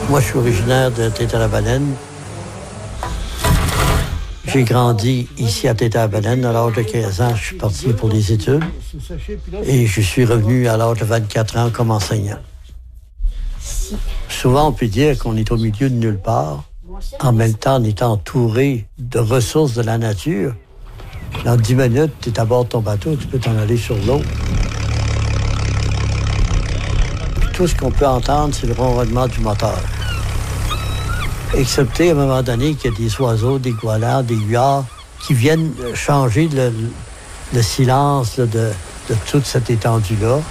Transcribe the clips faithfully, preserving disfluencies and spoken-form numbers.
Moi, je suis originaire de Tétara-Baleine. J'ai grandi ici à Tétara-Baleine. À l'âge de quinze ans, je suis parti pour les études. Et je suis revenu à l'âge de vingt-quatre ans comme enseignant. Souvent, on peut dire qu'on est au milieu de nulle part. En même temps, on est entouré de ressources de la nature. Dans dix minutes, tu es à bord de ton bateau, tu peux t'en aller sur l'eau. Tout ce qu'on peut entendre, c'est le ronronnement du moteur. Excepté à un moment donné qu'il y a des oiseaux, des goélands, des huards qui viennent changer le, le silence là, de, de toute cette étendue-là.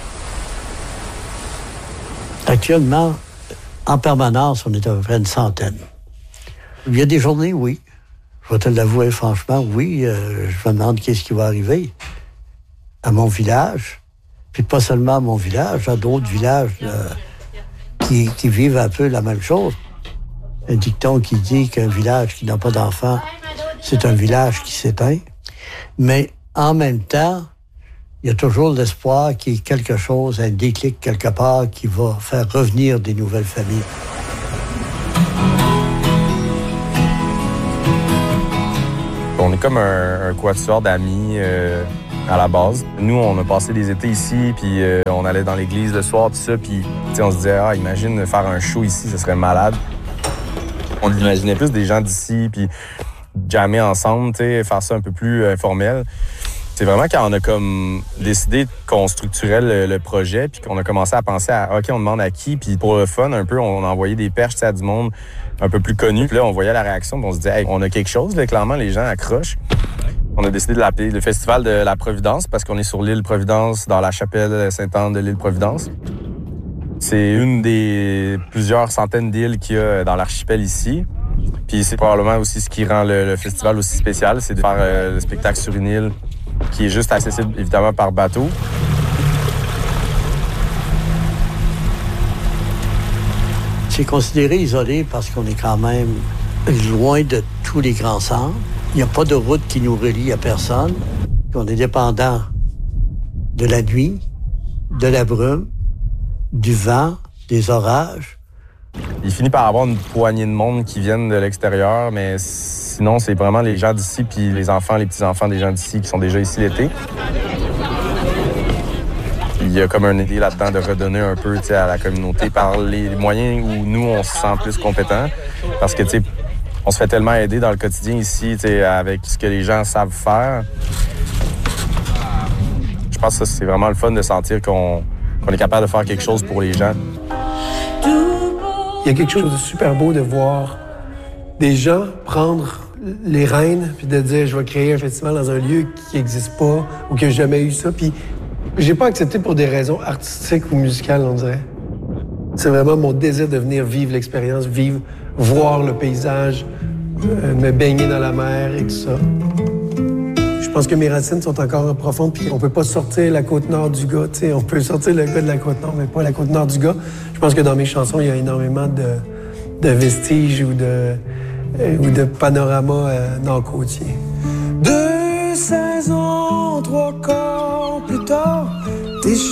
Actuellement, en permanence, on est à peu près une centaine. Il y a des journées, oui. Je vais te l'avouer franchement, oui. Euh, je me demande qu'est-ce qui va arriver à mon village. Puis pas seulement à mon village, à d'autres villages euh, qui, qui vivent un peu la même chose. Un dicton qui dit qu'un village qui n'a pas d'enfants, c'est un village qui s'éteint. Mais en même temps, il y a toujours l'espoir qu'il y ait quelque chose, un déclic quelque part qui va faire revenir des nouvelles familles. On est comme un, un quatuor d'amis euh, à la base. Nous, on a passé des étés ici, puis euh, on allait dans l'église le soir, tout ça, puis on se disait, ah, imagine faire un show ici, ce serait malade. On imaginait plus des gens d'ici, puis jammer ensemble, faire ça un peu plus euh, formel. C'est vraiment quand on a comme décidé qu'on structurait le, le projet, puis qu'on a commencé à penser à, OK, on demande à qui, puis pour le fun, un peu, on a envoyé des perches à du monde un peu plus connu. Puis là, on voyait la réaction, puis on se disait, hey, on a quelque chose, là, clairement, les gens accrochent. On a décidé de l'appeler le Festival de la Providence, parce qu'on est sur l'île Providence, dans la chapelle Sainte-Anne de l'île Providence. C'est une des plusieurs centaines d'îles qu'il y a dans l'archipel ici. Puis c'est probablement aussi ce qui rend le, le festival aussi spécial, c'est de faire euh, le spectacle sur une île qui est juste accessible, évidemment, par bateau. C'est considéré isolé parce qu'on est quand même loin de tous les grands centres. Il n'y a pas de route qui nous relie à personne. On est dépendant de la nuit, de la brume, du vent, des orages. Il finit par avoir une poignée de monde qui viennent de l'extérieur, mais sinon, c'est vraiment les gens d'ici, puis les enfants, les petits-enfants des gens d'ici qui sont déjà ici l'été. Il y a comme un idée là-dedans de redonner un peu à la communauté par les moyens où nous, on se sent plus compétents. Parce que, tu sais, on se fait tellement aider dans le quotidien ici, tu sais, avec ce que les gens savent faire. Je pense que ça, c'est vraiment le fun de sentir qu'on, qu'on est capable de faire quelque chose pour les gens. Il y a quelque chose de super beau de voir des gens prendre les rênes puis de dire, je vais créer un festival dans un lieu qui n'existe pas ou qui n'a jamais eu ça. Puis j'ai pas accepté pour des raisons artistiques ou musicales, on dirait. C'est vraiment mon désir de venir vivre l'expérience, vivre, voir le paysage, euh, me baigner dans la mer et tout ça. Je pense que mes racines sont encore profondes, puis on peut pas sortir la Côte-Nord du gars, tu sais. On peut sortir le gars de la Côte-Nord, mais pas la Côte-Nord du gars. Je pense que dans mes chansons, il y a énormément de, de vestiges ou de, euh, ou de panoramas euh, nord-côtiers. Deux saisons, trois corps plus tard, t'es